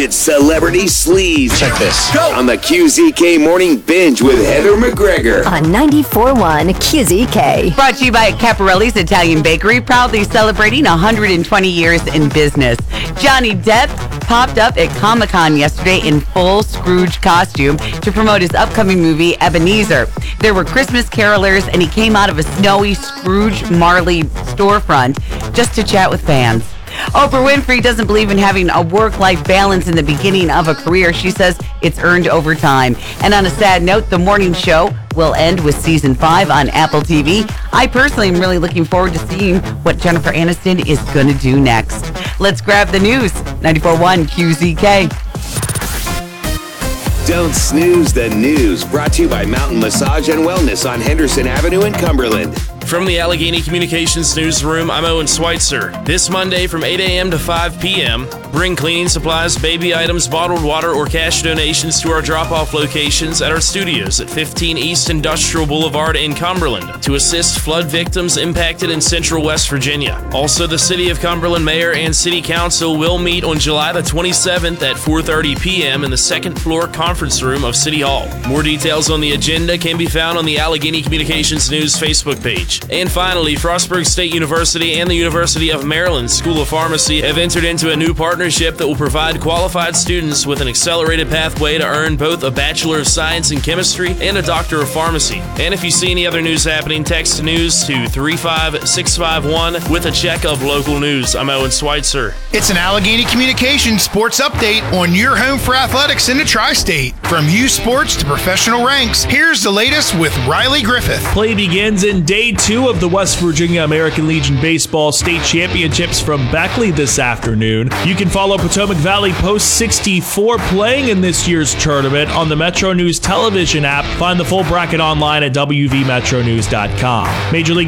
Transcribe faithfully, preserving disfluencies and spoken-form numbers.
It's Celebrity Sleaze. Check this. Go! On the Q Z K Morning Binge with Heather McGregor. On ninety-four point one Q Z K. Brought to you by Caparelli's Italian Bakery, proudly celebrating one hundred twenty years in business. Johnny Depp popped up at Comic-Con yesterday in full Scrooge costume to promote his upcoming movie, Ebenezer. There were Christmas carolers, and he came out of a snowy Scrooge Marley storefront just to chat with fans. Oprah Winfrey doesn't believe in having a work-life balance in the beginning of a career. She says it's earned over time. And on a sad note, the morning show will end with season five on Apple T V. I personally am really looking forward to seeing what Jennifer Aniston is going to do next. Let's grab the news. ninety-four point one Q Z K. Don't snooze the news. Brought to you by Mountain Massage and Wellness on Henderson Avenue in Cumberland. From the Allegheny Communications Newsroom, I'm Owen Schweitzer. This Monday from eight a.m. to five p.m., bring cleaning supplies, baby items, bottled water, or cash donations to our drop-off locations at our studios at fifteen East Industrial Boulevard in Cumberland to assist flood victims impacted in central West Virginia. Also, the City of Cumberland Mayor and City Council will meet on July the twenty-seventh at four thirty p.m. in the second floor conference room of City Hall. More details on the agenda can be found on the Allegheny Communications News Facebook page. And finally, Frostburg State University and the University of Maryland School of Pharmacy have entered into a new partnership that will provide qualified students with an accelerated pathway to earn both a Bachelor of Science in Chemistry and a Doctor of Pharmacy. And if you see any other news happening, text news to three five six five one with a check of local news. I'm Owen Schweitzer. It's an Allegheny Communications sports update on your home for athletics in the tri-state. From youth sports to professional ranks, here's the latest with Riley Griffith. Play begins in day two of the West Virginia American Legion Baseball State Championships from Beckley this afternoon. You can follow Potomac Valley Post sixty-four playing in this year's tournament on the Metro News television app. Find the full bracket online at W V metro news dot com. Major League